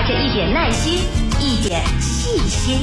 带着一点耐心，一点细心。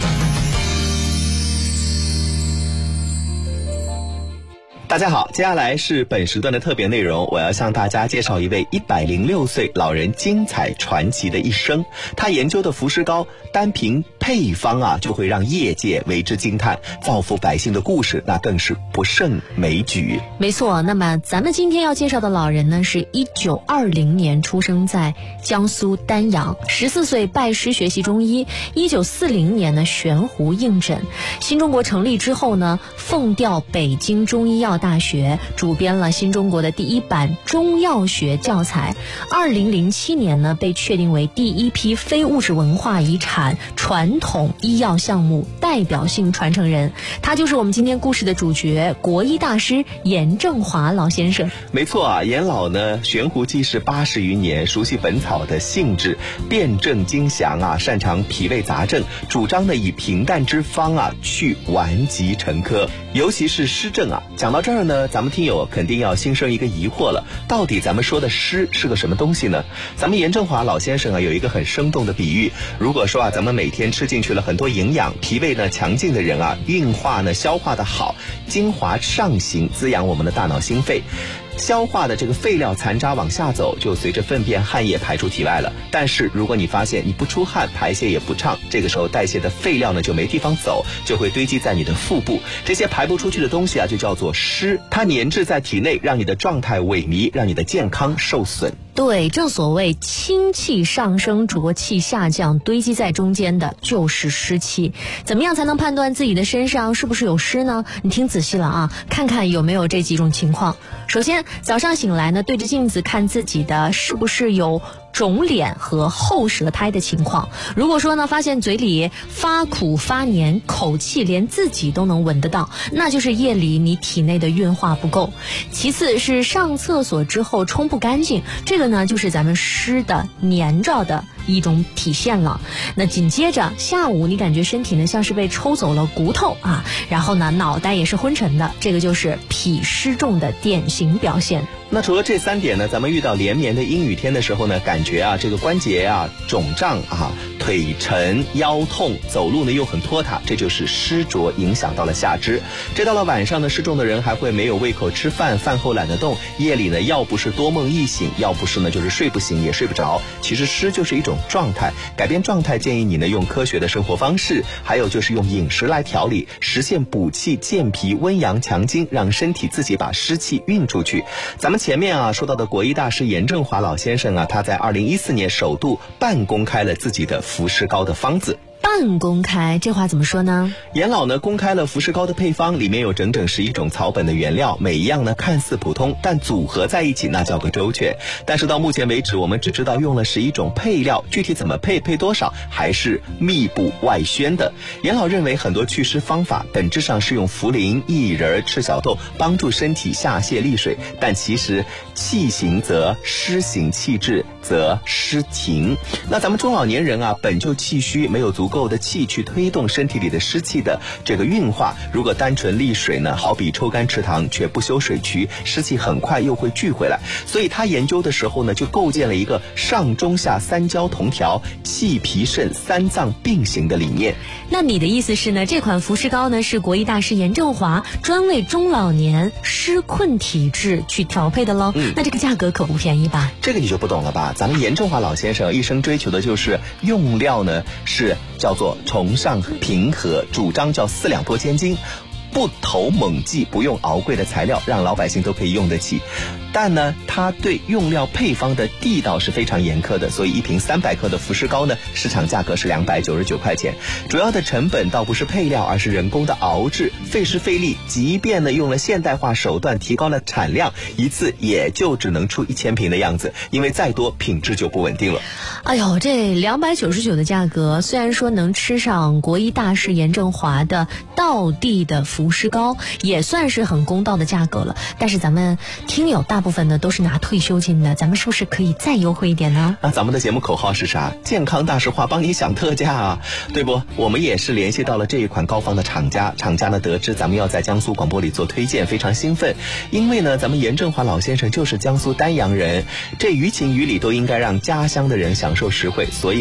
大家好，接下来是本时段的特别内容，我要向大家介绍一位106岁老人精彩传奇的一生。他研究的服饰膏单凭配方就会让业界为之惊叹，造福百姓的故事那更是不胜枚举。 没错，那么咱们今天要介绍的老人呢，是1920年出生在江苏丹阳，14岁拜师学习中医，1940年呢悬壶应诊。新中国成立之后呢，奉调北京中医药大学，主编了新中国的第一版中药学教材。2007年呢，被确定为第一批非物质文化遗产传统医药项目代表性传承人。他就是我们今天故事的主角，国医大师严正华老先生。 没错严老呢悬壶济世80余年，熟悉本草的性质，辨证精详擅长脾胃杂症，主张呢以平淡之方去顽疾陈科，尤其是湿症讲到这儿呢，咱们听友肯定要心生一个疑惑了，到底咱们说的湿是个什么东西呢？咱们严正华老先生有一个很生动的比喻，如果说咱们每天吃进去了很多营养，脾胃呢强劲的人运化呢消化的好，精华上行，滋养我们的大脑心肺，消化的这个废料残渣往下走，就随着粪便汗液排出体外了。但是如果你发现你不出汗，排泄也不畅，这个时候代谢的废料呢就没地方走，就会堆积在你的腹部，这些排不出去的东西就叫做湿，它粘滞在体内，让你的状态萎靡，让你的健康受损。 对，正所谓清气上升，浊气下降，堆积在中间的就是湿气。怎么样才能判断自己的身上是不是有湿呢？你听仔细了看看有没有这几种情况。首先，早上醒来呢，对着镜子看自己的是不是有肿脸和厚舌苔的情况。如果说呢，发现嘴里发苦发黏，口气连自己都能闻得到，那就是夜里你体内的运化不够。其次是上厕所之后冲不干净，这个呢就是咱们湿的黏着的一种体现了。那紧接着下午你感觉身体呢像是被抽走了骨头然后呢脑袋也是昏沉的，这个就是脾湿重的典型表现。 那除了这3点呢，咱们遇到连绵的阴雨天的时候呢，感觉这个关节肿胀腿沉腰痛，走路呢又很拖沓，这就是湿浊影响到了下肢。这到了晚上呢，湿重的人还会没有胃口吃饭，饭后懒得动，夜里呢要不是多梦易醒，要不是呢就是睡不醒也睡不着。其实湿就是一种状态，改变状态建议你呢用科学的生活方式，还有就是用饮食来调理，实现补气健脾温阳强筋，让身体自己把湿气运出去。咱们前面说到的国医大师严正华老先生他在2014年首度半公开了自己的服湿膏的方子。 半公开这话怎么说呢？ 严老呢公开了服湿膏的配方，里面有整整11种草本的原料，每一样呢看似普通，但组合在一起那叫个周全。但是到目前为止，我们只知道用了11种配料，具体怎么配多少还是密不外宣的。严老认为很多祛湿方法本质上是用茯苓、薏仁、赤小豆帮助身体下泻利水，但其实气行则湿行，气滞则湿停。那咱们中老年人本就气虚，没有足够的气去推动身体里的湿气的这个运化，如果单纯利水呢，好比抽干池塘却不修水渠，湿气很快又会聚回来。所以他研究的时候呢，就构建了一个上中下3焦同调，气脾肾3脏并行的理念。 那你的意思是呢，这款服湿膏呢是国医大师严正华专为中老年湿困体质去调配的喽？那这个价格可不便宜吧？ 这个你就不懂了吧？咱们严正华老先生一生追求的就是用料呢是叫做崇尚平和，主张叫4两拨千斤，不投猛剂，不用昂贵的材料，让老百姓都可以用得起。但呢，它对用料配方的地道是非常严苛的，所以一瓶300克的服湿膏呢，市场价格是299块钱。主要的成本倒不是配料，而是人工的熬制，费时费力。即便呢用了现代化手段提高了产量，一次也就只能出1000瓶的样子，因为再多品质就不稳定了。 哎呦，这299的价格，虽然说能吃上国医大师严正华的道地的服湿膏，也算是很公道的价格了。但是咱们听友大部分呢都是拿退休金的，咱们是不是可以再优惠一点呢？ 那咱们的节目口号是啥？健康大实话，帮你享特价对不？我们也是联系到了这一款膏方的厂家呢得知咱们要在江苏广播里做推荐，非常兴奋，因为呢咱们严正华老先生就是江苏丹阳人，这于情于理都应该让家乡的人享受实惠，所以